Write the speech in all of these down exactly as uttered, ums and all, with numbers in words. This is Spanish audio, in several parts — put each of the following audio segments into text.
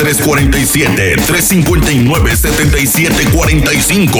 tres cuatro siete, tres cinco nueve, siete siete cuatro cinco.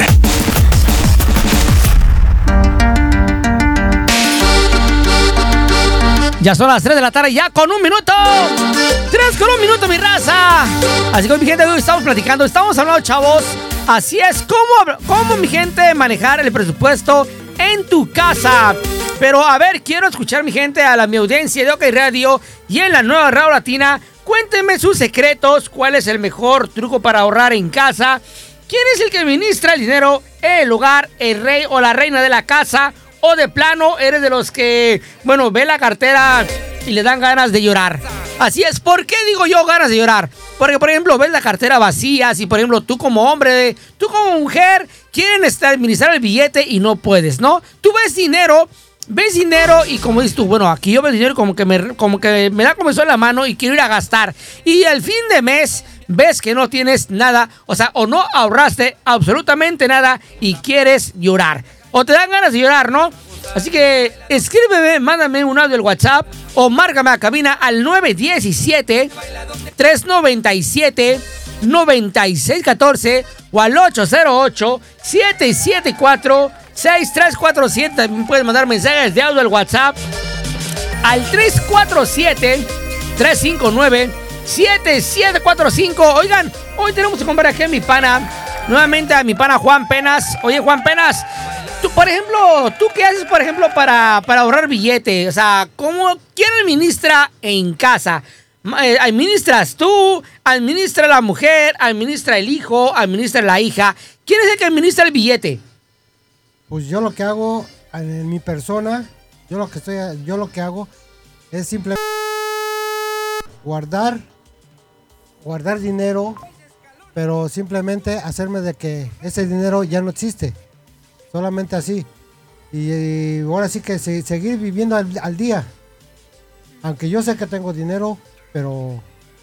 Ya son las tres de la tarde, ya con un minuto. tres con un minuto, mi raza. Así que, mi gente, hoy estamos platicando, estamos hablando, chavos. Así es, cómo, cómo, mi gente, manejar el presupuesto en tu casa. Pero, a ver, quiero escuchar, mi gente, a la mi audiencia de OK Radio y en la nueva Radio Latina. Cuéntenme sus secretos, cuál es el mejor truco para ahorrar en casa. ¿Quién es el que administra el dinero, el hogar, el rey o la reina de la casa? O de plano eres de los que, bueno, ve la cartera y le dan ganas de llorar. Así es, ¿por qué digo yo ganas de llorar? Porque, por ejemplo, ves la cartera vacía. Si, por ejemplo, tú como hombre, tú como mujer, quieren administrar el billete y no puedes, ¿no? Tú ves dinero, ves dinero y como dices tú, bueno, aquí yo veo dinero como que me, como que me da comezón en la mano y quiero ir a gastar. Y al fin de mes ves que no tienes nada, o sea, o no ahorraste absolutamente nada y quieres llorar. O te dan ganas de llorar, ¿no? Así que escríbeme, mándame un audio al WhatsApp o márcame a cabina al nueve uno siete, tres nueve siete, nueve seis uno cuatro o al ocho cero ocho, siete siete cuatro, seis tres cuatro siete. También puedes mandar mensajes de audio al WhatsApp al tres cuatro siete, tres cinco nueve, siete siete cuatro cinco. Oigan, hoy tenemos que comprar aquí a mi pana, nuevamente a mi pana Juan Penas. Oye, Juan Penas, tú, por ejemplo, ¿tú qué haces, por ejemplo, para, para ahorrar billete? O sea, ¿cómo, quién administra en casa? Eh, ¿Administras tú? ¿Administra la mujer? ¿Administra el hijo? ¿Administra la hija? ¿Quién es el que administra el billete? Pues yo lo que hago en mi persona, yo lo que estoy, yo lo que hago es simplemente guardar, guardar dinero, pero simplemente hacerme de que ese dinero ya no existe. Solamente así. Y, y ahora sí que se, seguir viviendo al, al día. Aunque yo sé que tengo dinero, pero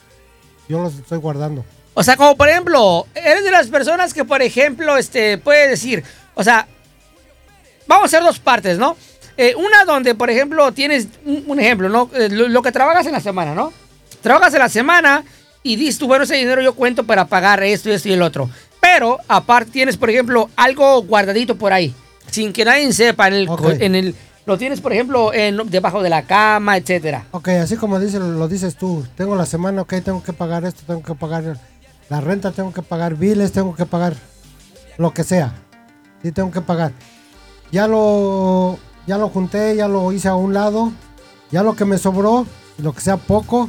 yo los estoy guardando. O sea, como por ejemplo, eres de las personas que, por ejemplo, este, puede decir, o sea, vamos a hacer dos partes, ¿no? Eh, una donde, por ejemplo, tienes un, un ejemplo, ¿no? Eh, lo, lo que trabajas en la semana, ¿no? Trabajas en la semana y dices tú, bueno, ese dinero yo cuento para pagar esto y esto y el otro. Pero aparte tienes, por ejemplo, algo guardadito por ahí, sin que nadie sepa. En el, okay. en el, lo tienes, por ejemplo, en, debajo de la cama, etcétera. Ok, así como dice, lo dices tú. Tengo la semana, ok, tengo que pagar esto, tengo que pagar la renta, tengo que pagar biles, tengo que pagar lo que sea. Sí, tengo que pagar. Ya lo, ya lo junté, ya lo hice a un lado. Ya lo que me sobró, lo que sea poco,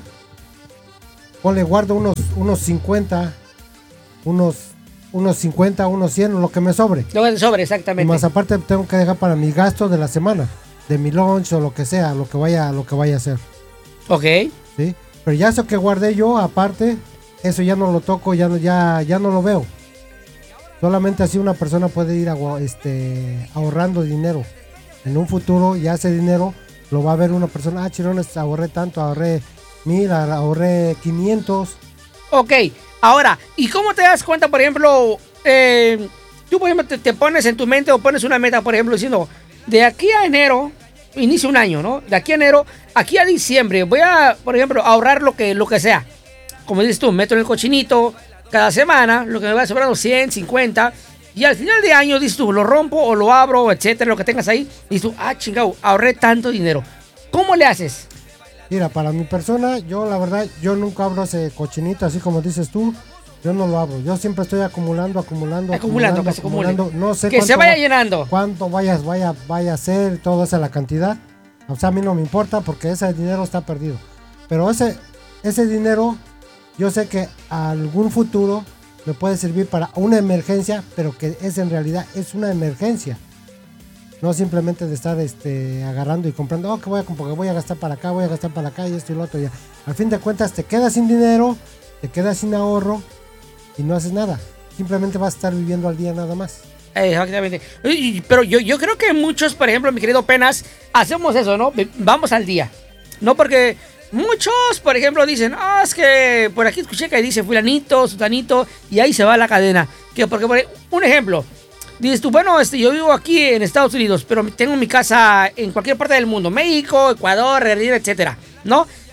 ponle guardo unos, unos cincuenta, unos... unos cincuenta, unos cien, lo que me sobre. Lo que me sobre, exactamente. Y más aparte tengo que dejar para mi gasto de la semana, de mi lunch o lo que sea, lo que vaya, lo que vaya a hacer. Ok. Sí, pero ya eso que guardé yo aparte, eso ya no lo toco, ya no, ya, ya no lo veo. Solamente así una persona puede ir a, este, ahorrando dinero. En un futuro ya ese dinero lo va a ver una persona, ah, chirones, ahorré tanto, ahorré mil, ahorré quinientos. Ok. Ahora, ¿y cómo te das cuenta, por ejemplo, eh, tú, por ejemplo, te, te pones en tu mente o pones una meta, por ejemplo, diciendo, de aquí a enero, inicia un año, ¿no? De aquí a enero, aquí a diciembre, voy a, por ejemplo, ahorrar lo que, lo que sea. Como dices tú, meto en el cochinito cada semana, lo que me va sobrando cien, cincuenta, y al final de año, dices tú, lo rompo o lo abro, etcétera, lo que tengas ahí, y dices tú, ah, chingado, ahorré tanto dinero. ¿Cómo le haces? Mira, para mi persona, yo la verdad, yo nunca abro ese cochinito, así como dices tú, yo no lo abro. Yo siempre estoy acumulando, acumulando, acumulando, acumulando, que se acumulando. No sé que se vaya va, llenando. Cuánto vaya, vaya, vaya a ser, toda esa la cantidad. O sea, a mí no me importa porque ese dinero está perdido. Pero ese, ese dinero, yo sé que a algún futuro me puede servir para una emergencia, pero que es en realidad es una emergencia. No simplemente de estar este, agarrando y comprando, oh, que voy a comprar, voy a gastar para acá, voy a gastar para acá y esto y lo otro. Ya. Al fin de cuentas te quedas sin dinero, te quedas sin ahorro y no haces nada. Simplemente vas a estar viviendo al día nada más. Exactamente. Pero yo, yo creo que muchos, por ejemplo, mi querido Penas, hacemos eso, ¿no? Vamos al día. No, porque muchos, por ejemplo, dicen, ah, oh, es que por aquí escuché que dice fulanito, sutanito, y ahí se va la cadena. Que porque, por un ejemplo, dices tú, bueno, este, yo vivo aquí en Estados Unidos, pero tengo mi casa en cualquier parte del mundo, México, Ecuador, Argentina, etcétera, ¿no?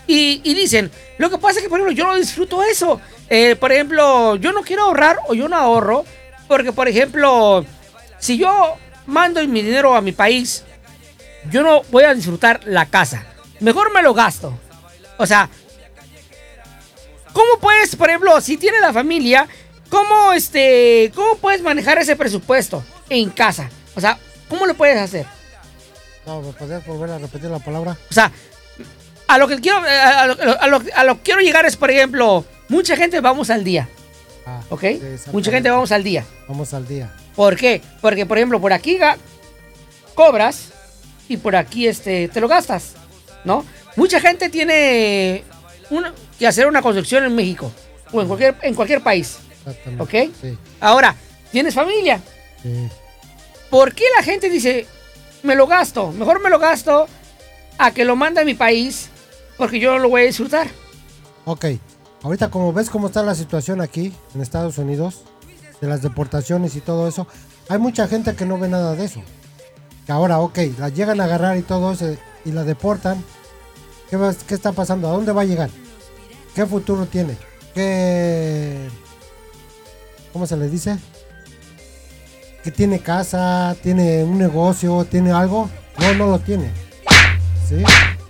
Y, y dicen, lo que pasa es que, por ejemplo, yo no disfruto eso. Eh, por ejemplo, yo no quiero ahorrar o yo no ahorro porque, por ejemplo, si yo mando mi dinero a mi país, yo no voy a disfrutar la casa. Mejor me lo gasto. O sea, ¿cómo puedes, por ejemplo, si tienes la familia, cómo, este, cómo puedes manejar ese presupuesto en casa? O sea, ¿cómo lo puedes hacer? No, ¿me podrías volver a repetir la palabra? O sea, a lo que quiero, a lo, a lo, a lo que quiero llegar es, por ejemplo, mucha gente vamos al día. Ah, ¿Ok? sí, Mucha gente vamos al día. Vamos al día. ¿Por qué? Porque, por ejemplo, por aquí ga- cobras y por aquí este, te lo gastas, ¿no? Mucha gente tiene una, que hacer una construcción en México o en cualquier, en cualquier país. Exactamente. ¿Ok? Sí, Ahora, tienes familia. sí. ¿Por qué la gente dice, me lo gasto? Mejor me lo gasto a que lo mande a mi país porque yo no lo voy a disfrutar. Ok. Ahorita como ves cómo está la situación aquí en Estados Unidos, de las deportaciones y todo eso, hay mucha gente que no ve nada de eso. Que ahora, ok, la llegan a agarrar y todo eso y la deportan. ¿Qué, va- qué está pasando? ¿A dónde va a llegar? ¿Qué futuro tiene? ¿Qué... ¿Cómo se le dice? ¿Que tiene casa? ¿Tiene un negocio? ¿Tiene algo? No, no lo tiene. ¿Sí?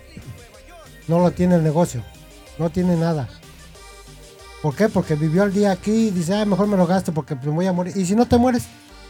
No lo tiene el negocio. No tiene nada. ¿Por qué? Porque vivió el día aquí y dice, ah, mejor me lo gasto porque me voy a morir. ¿Y si no te mueres?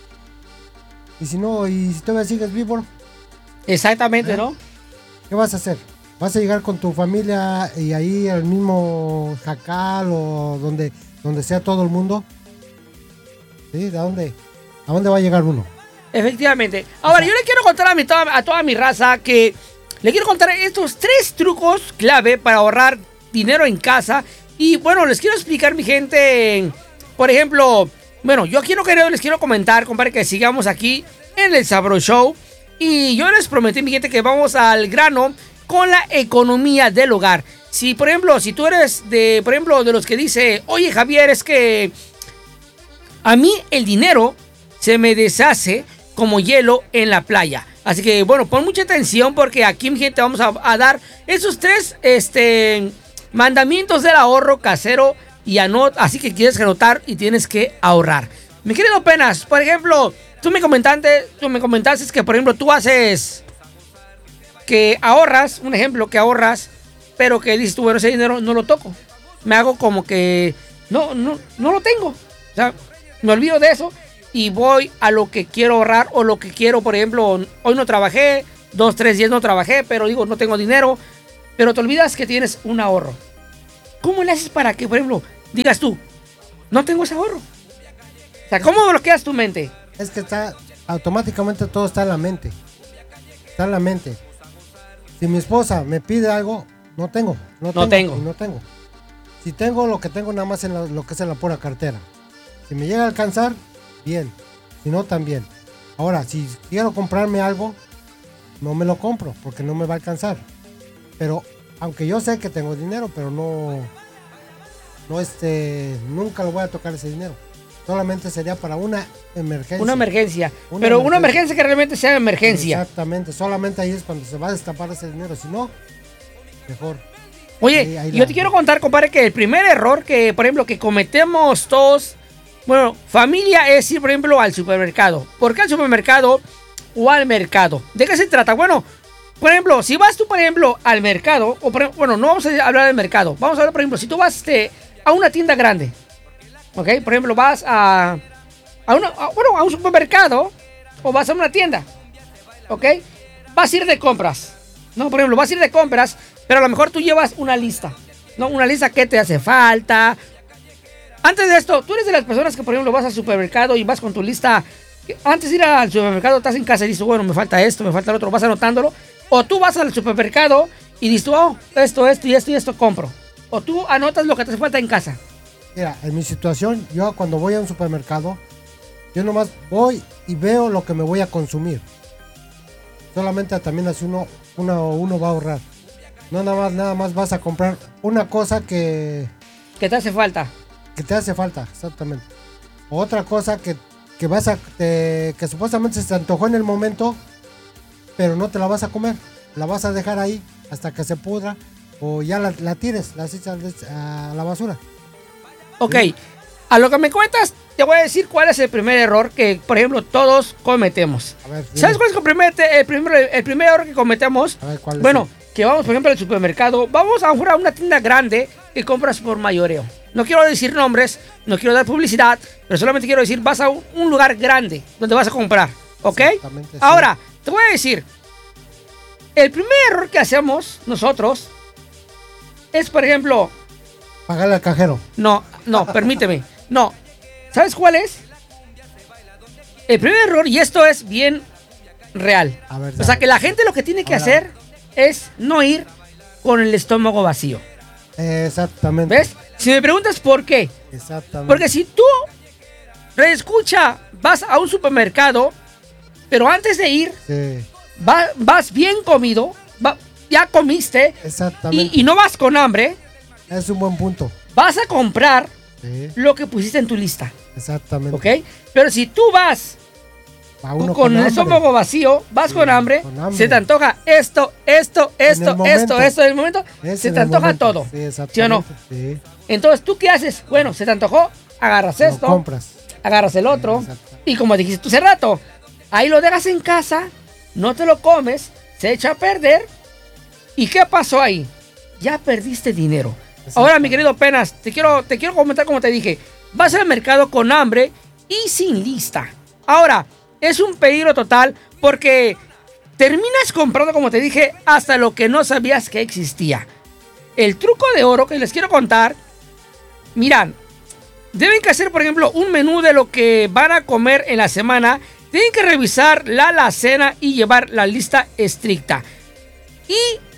¿Y si no? ¿Y si todavía sigues vivo? Exactamente, ¿Eh? ¿no? ¿Qué vas a hacer? ¿Vas a llegar con tu familia y ahí al mismo jacal o donde, donde sea todo el mundo? ¿Sí? ¿De dónde? ¿A dónde va a llegar uno? Efectivamente. Ahora, yo le quiero contar a, mi, toda, a toda mi raza que le quiero contar estos tres trucos clave para ahorrar dinero en casa. Y bueno, les quiero explicar, mi gente. Por ejemplo, bueno, yo aquí no quiero, les quiero comentar, compadre, que sigamos aquí en el Sabro Show. Y yo les prometí, mi gente, que vamos al grano con la economía del hogar. Si, por ejemplo, si tú eres de, por ejemplo, de los que dice, oye, Javier, es que a mí el dinero se me deshace como hielo en la playa. Así que, bueno, pon mucha atención porque aquí, mi gente, vamos a, a dar esos tres este, mandamientos del ahorro casero y anot. Así que tienes que anotar y tienes que ahorrar. Mi querido Penas, por ejemplo, tú me comentaste, tú me comentaste que, por ejemplo, tú haces que ahorras, un ejemplo, que ahorras, pero que dices tú, bueno, ese dinero no lo toco. Me hago como que no, no, no lo tengo. O sea, me olvido de eso y voy a lo que quiero ahorrar o lo que quiero, por ejemplo, hoy no trabajé, dos, tres días no trabajé, pero digo, no tengo dinero, pero te olvidas que tienes un ahorro. ¿Cómo le haces para que, por ejemplo, digas tú, no tengo ese ahorro? O sea, ¿cómo bloqueas tu mente? Es que está, automáticamente todo está en la mente. Está en la mente. Si mi esposa me pide algo, no tengo. No, No tengo. y No tengo. Si tengo, lo que tengo nada más en la- lo que es en la pura cartera. Si me llega a alcanzar, bien. Si no, también. Ahora, si quiero comprarme algo, no me lo compro porque no me va a alcanzar. Pero, aunque yo sé que tengo dinero, pero no, no este, nunca lo voy a tocar ese dinero. Solamente sería para una emergencia. Una emergencia. Una pero una emergencia. emergencia que realmente sea emergencia. Exactamente. Solamente ahí es cuando se va a destapar ese dinero. Si no, mejor. Oye, Ahí- ahí yo la- te quiero contar, compadre, que el primer error que, por ejemplo, que cometemos todos, bueno, familia, es ir, por ejemplo, al supermercado. ¿Por qué al supermercado o al mercado? ¿De qué se trata? Bueno, por ejemplo, si vas tú, por ejemplo, al mercado, o por, bueno, no vamos a hablar del mercado, vamos a hablar, por ejemplo, si tú vas este, a una tienda grande, ¿ok? Por ejemplo, vas a, a, una, a- bueno, a un supermercado o vas a una tienda, ¿ok? Vas a ir de compras, ¿no? Por ejemplo, vas a ir de compras, pero a lo mejor tú llevas una lista, ¿no? Una lista que te hace falta. Antes de esto, tú eres de las personas que, por ejemplo, vas al supermercado y vas con tu lista. Antes de ir al supermercado, estás en casa y dices, bueno, me falta esto, me falta el otro, vas anotándolo. O tú vas al supermercado y dices, oh, esto, esto y esto y esto compro. O tú anotas lo que te hace falta en casa. Mira, en mi situación, yo cuando voy a un supermercado, yo nomás voy y veo lo que me voy a consumir. Solamente también así uno, uno, uno va a ahorrar. No nada más, nada más vas a comprar una cosa que, ¿Qué te hace falta? que te hace falta, exactamente. O otra cosa que, que vas a, te- que supuestamente se te antojó en el momento, pero no te la vas a comer. La vas a dejar ahí hasta que se pudra o ya la, la tires, la echas a la basura. Ok, ¿sí? A lo que me cuentas, te voy a decir cuál es el primer error que, por ejemplo, todos cometemos. A ver, ¿sabes cuál es el primer, el, primer, el primer error que cometemos? A ver, ¿cuál es? Bueno, el? que vamos, por ejemplo, al supermercado, vamos a a una tienda grande y compras por mayoreo. No quiero decir nombres, no quiero dar publicidad, pero solamente quiero decir, vas a un, un lugar grande donde vas a comprar, ¿ok? Sí. Ahora, te voy a decir, el primer error que hacemos nosotros es, por ejemplo... pagarle al cajero. No, no, permíteme. No, ¿sabes cuál es? El primer error, y esto es bien real. A ver, o sea, que la gente lo que tiene que hacer es no ir con el estómago vacío. Exactamente. ¿Ves? Si me preguntas por qué. Exactamente. Porque si tú, reescucha, vas a un supermercado, pero antes de ir, sí. va, vas bien comido, va, ya comiste. Exactamente. Y, y no vas con hambre. Es un buen punto. Vas a comprar sí. lo que pusiste en tu lista. Exactamente. ¿Ok? Pero si tú vas con, con el estómago vacío, vas sí, con, hambre, con hambre, se te antoja esto, esto, esto, esto, esto en el momento, es se te antoja momento. todo. Sí, exactamente. ¿Sí o no? Sí. Entonces, ¿tú qué haces? Bueno, se te antojó, agarras lo esto, compras. agarras el otro, y como dijiste tú hace rato, ahí lo dejas en casa, no te lo comes, se echa a perder, ¿y qué pasó ahí? Ya perdiste dinero. Ahora, mi querido Penas, te quiero, te quiero comentar como te dije. Vas al mercado con hambre y sin lista. Ahora, es un peligro total porque terminas comprando, como te dije, hasta lo que no sabías que existía. El truco de oro que les quiero contar, miran, deben que hacer, por ejemplo, un menú de lo que van a comer en la semana. Tienen que revisar la alacena y llevar la lista estricta. Y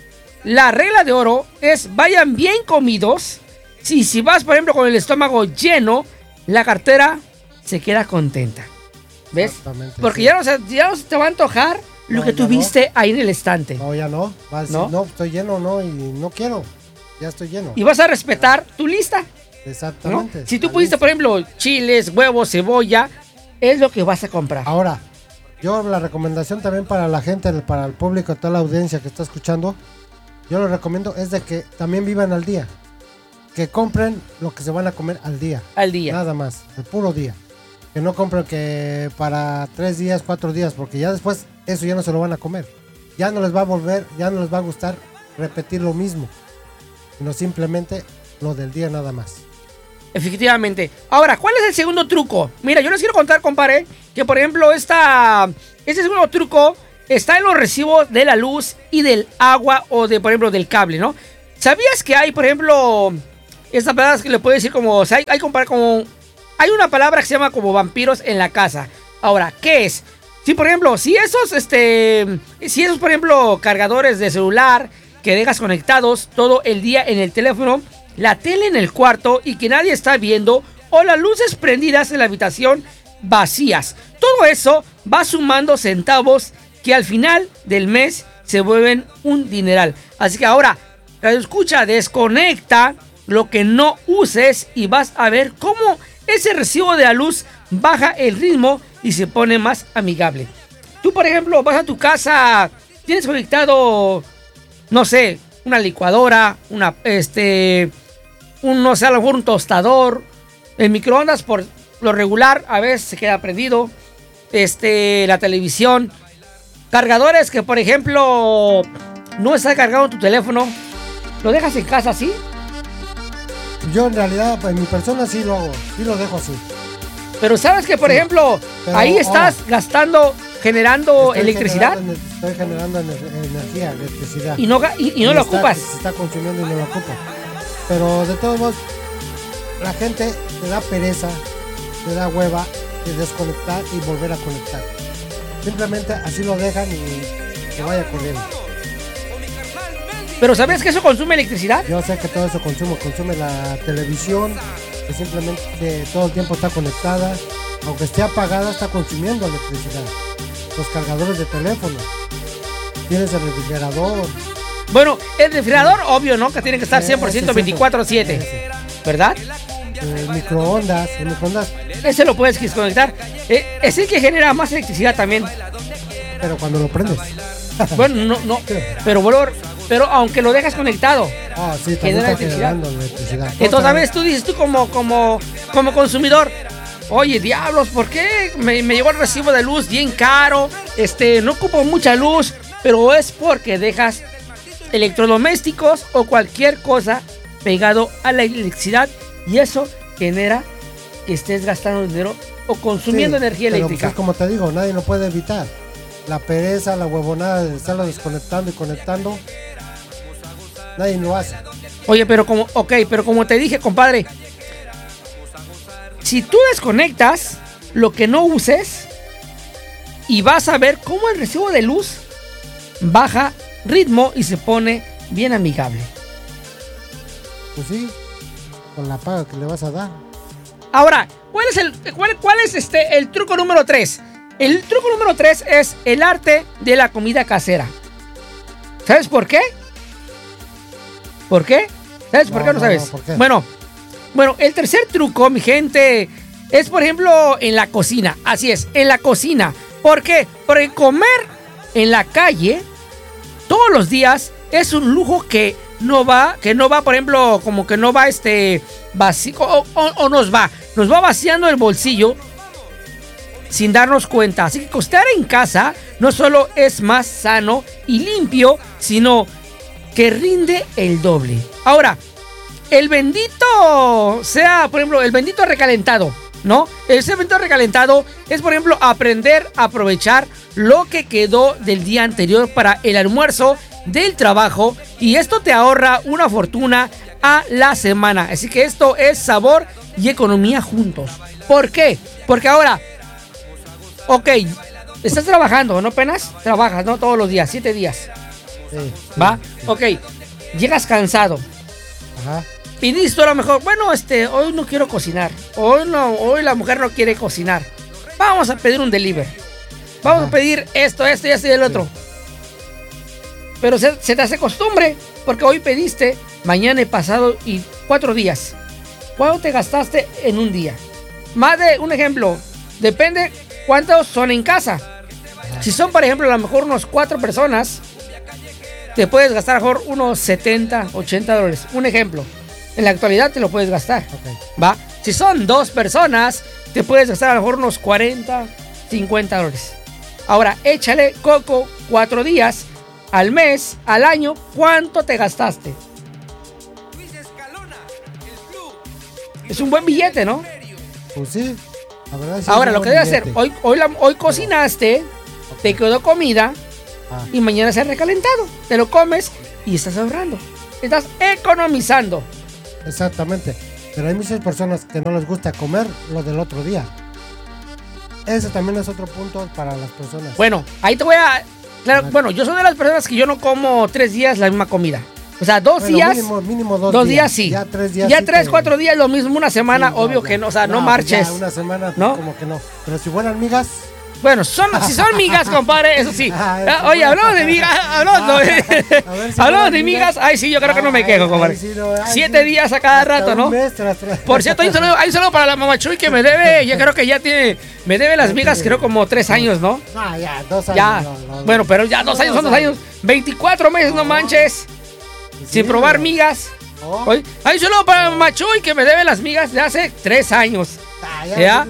la regla de oro es vayan bien comidos. Si, si vas, por ejemplo, con el estómago lleno, la cartera se queda contenta. ¿Ves? Porque sí. ya, no se, ya no se te va a antojar lo no, que tuviste no. ahí en el estante. No, ya no. Vas, ¿No? no, estoy lleno, no, y no quiero. Ya estoy lleno. Y vas a respetar tu lista. Exactamente. ¿no? Si tú pusiste, por ejemplo, chiles, huevos, cebolla, es lo que vas a comprar. Ahora, yo la recomendación también para la gente, para el público, toda la audiencia que está escuchando, yo lo recomiendo es de que también vivan al día. Que compren lo que se van a comer al día. Al día. Nada más, el puro día. Que no compren que para tres días, cuatro días, porque ya después eso ya no se lo van a comer. Ya no les va a volver, ya no les va a gustar repetir lo mismo. Sino simplemente lo del día nada más. Efectivamente. Ahora, ¿cuál es el segundo truco? Mira, yo les quiero contar, compadre, que por ejemplo esta, este segundo truco está en los recibos de la luz y del agua o de, por ejemplo, del cable, ¿no? ¿Sabías que hay, por ejemplo, estas palabras que le puedo decir como, o sea, hay, hay, como, hay una palabra que se llama como vampiros en la casa? Ahora, ¿qué es? Si, por ejemplo, si esos, este, si esos, por ejemplo, cargadores de celular que dejas conectados todo el día en el teléfono, la tele en el cuarto y que nadie está viendo, o las luces prendidas en la habitación vacías, todo eso va sumando centavos que al final del mes se vuelven un dineral. Así que ahora, radio escucha, desconecta lo que no uses y vas a ver cómo ese recibo de la luz baja el ritmo y se pone más amigable. Tú, por ejemplo, vas a tu casa, tienes conectado, no sé, una licuadora, una, este, un, no sé, a lo mejor un tostador, el microondas por lo regular a veces se queda prendido, este, la televisión. Cargadores que, por ejemplo, no está cargado tu teléfono, ¿lo dejas en casa así? Yo en realidad, en mi persona sí lo hago, sí lo dejo así. Pero sabes que, por sí, ejemplo, ahí estás oh, gastando, generando electricidad. Generando, estoy generando energía, electricidad. Y no, y, y no y lo está, ocupas. Se está consumiendo y no lo ocupa. Pero de todos modos, la gente le da pereza, le da hueva de desconectar y volver a conectar. Simplemente así lo dejan y que vaya corriendo. ¿Pero sabes que eso consume electricidad? Yo sé que todo eso consume, consume la televisión, que simplemente todo el tiempo está conectada, aunque esté apagada está consumiendo electricidad. Los cargadores de teléfono, tienes el refrigerador. Bueno, el refrigerador, obvio, ¿no? Que tiene que estar cien por ciento veinticuatro siete, ¿verdad? El microondas, el microondas. Ese lo puedes desconectar. Eh, es el que genera más electricidad también. Pero cuando lo prendes. Bueno, no, no. Pero vuelvo, pero aunque lo dejas conectado, Ah, sí, también genera está electricidad. generando electricidad. Entonces, a veces tú dices, tú como, como, como consumidor, oye, diablos, ¿por qué me, me llegó el recibo de luz bien caro? Este, no ocupo mucha luz, pero es porque dejas electrodomésticos o cualquier cosa pegado a la electricidad y eso genera que estés gastando dinero o consumiendo Sí, energía pero, eléctrica. pues, como te digo, nadie lo puede evitar. La pereza, la huevonada de estarlo desconectando y conectando, nadie lo hace. Oye, pero como, ok, pero como te dije, compadre, si tú desconectas lo que no uses y vas a ver cómo el recibo de luz baja ritmo y se pone bien amigable. Pues sí, con la paga que le vas a dar. Ahora, ¿cuál es el cuál, cuál es este el truco número tres? El truco número tres es el arte de la comida casera. ¿Sabes por qué? ¿Por qué? ¿Sabes por No, qué o no no, sabes? no, ¿por qué? Bueno, bueno, el tercer truco, mi gente, es por ejemplo en la cocina. Así es, en la cocina. ¿Por qué? Porque comer en la calle todos los días es un lujo que no va, que no va, por ejemplo, como que no va este vacío, o, o, o nos va, nos va vaciando el bolsillo sin darnos cuenta. Así que costear en casa no solo es más sano y limpio, sino que rinde el doble. Ahora, el bendito sea, por ejemplo, el bendito recalentado, ¿no? Ese bendito recalentado es, por ejemplo, aprender a aprovechar lo que quedó del día anterior para el almuerzo del trabajo y esto te ahorra una fortuna a la semana. Así que esto es sabor y economía juntos. ¿Por qué? Porque ahora, ok, estás trabajando, ¿no, Penas? Trabajas, ¿no? Todos los días, siete días. Sí, ¿Va? sí. Ok, llegas cansado. Ajá. Y dices tú a lo mejor, bueno, este, hoy no quiero cocinar. Hoy no, hoy la mujer no quiere cocinar. Vamos a pedir un delivery. Vamos Ajá. a pedir esto, esto y esto y el otro. Pero se, se te hace costumbre, porque hoy pediste, mañana y pasado y cuatro días. ¿Cuánto te gastaste en un día? Más de un ejemplo, depende cuántos son en casa. Si son, por ejemplo, a lo mejor unos cuatro personas, te puedes gastar a lo mejor unos setenta, ochenta dólares. Un ejemplo. En la actualidad te lo puedes gastar. Ok. ¿Va? Si son dos personas, te puedes gastar a lo mejor unos cuarenta, cincuenta dólares. Ahora, échale coco cuatro días al mes, al año, ¿cuánto te gastaste? Es un buen billete, ¿no? Pues sí, la verdad sí. Ahora, es lo un que buen debes hacer, billete. hoy, hoy, la- hoy cocinaste, te quedó comida Ah, y mañana se ha recalentado. Te lo comes y estás ahorrando. Estás economizando. exactamente. Pero hay muchas personas que no les gusta comer lo del otro día. Ese también es otro punto para las personas. Bueno, ahí te voy a... Claro, Ajá. bueno, yo soy de las personas que yo no como tres días la misma comida. O sea, dos Bueno, días... Mínimo, mínimo dos, Dos días, sí. Ya tres días. Ya sí tres, te- cuatro días lo mismo, una semana, sí, obvio ya. que no, o sea, no, pues marches. ya una semana, pues, ¿No? como que no. Pero si fueran migas, Bueno, son, si son migas, compadre, eso sí. Ah, Ah, eso Oye, bueno. hablamos de migas, hablando Ah, de, a ver si hablamos fueran de migas, migas. ay, sí, yo creo que no me Ay, quejo, ay, compadre. sí, no, ay, Siete sí. días a cada Hasta rato, un ¿no? mes tras- tras- Por cierto, hay un saludo, hay un saludo para la mamá Chuy que me debe, yo creo que ya tiene, me debe las migas, creo como tres años, ¿no? Ah, ya, dos años. Ya, no, no, no. bueno, pero ya dos No, años son dos años, veinticuatro meses, no No. manches, Sí, sin probar pero- migas. Oh. Hoy, hay un saludo para la mamá Chuy que me debe las migas de hace tres años. Ah, ¿Ya?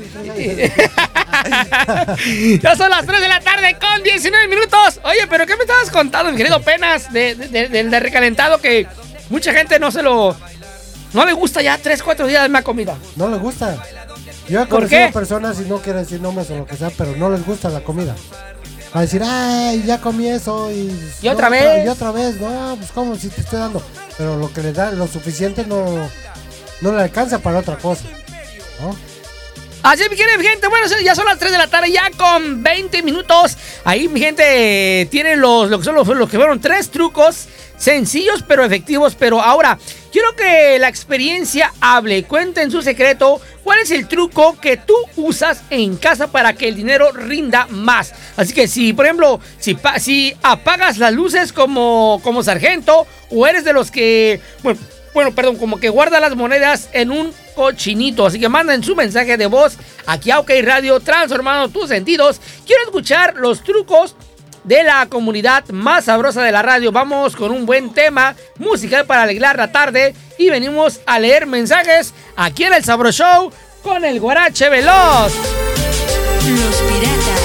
Ya son las tres de la tarde con diecinueve minutos. Oye, pero ¿qué me estabas contando, mi querido Penas? De, de, de- del de recalentado que mucha gente no se lo... No le gusta ya tres, cuatro días de una comida. No les gusta. Yo he ¿Por conocido qué? personas, y no quiero decir nombres o lo que sea, pero no les gusta la comida. Va a decir, ay, ya comí eso y... ¿Y otra no, vez? Y otra vez, no, pues como si te estoy dando. Pero lo que le da, lo suficiente no, no le alcanza para otra cosa, ¿no? Así, mi querida gente, bueno, ya son las tres de la tarde, ya con veinte minutos. Ahí, mi gente, tienen los, lo que son los, los que fueron tres trucos sencillos pero efectivos. Pero ahora, quiero que la experiencia hable. Cuenten su secreto. ¿Cuál es el truco que tú usas en casa para que el dinero rinda más? Así que si, por ejemplo, si, pa- si apagas las luces como, como sargento, o eres de los que... Bueno, Bueno, perdón, como que guarda las monedas en un cochinito. Así que manden su mensaje de voz aquí a OK Radio, transformando tus sentidos. Quiero escuchar los trucos de la comunidad más sabrosa de la radio. Vamos con un buen tema musical para alegrar la tarde y venimos a leer mensajes aquí en el Sabro Show con el Guarache Veloz. Los Piratas.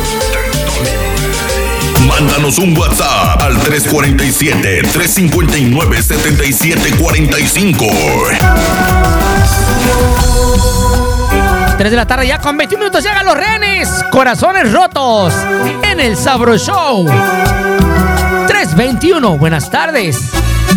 Mándanos un WhatsApp al tres cuatro siete, tres cinco nueve, siete siete cuatro cinco. tres de la tarde ya con veintiún minutos llegan los rehenes. Corazones rotos en el Sabro Show. tres veintiuno, buenas tardes.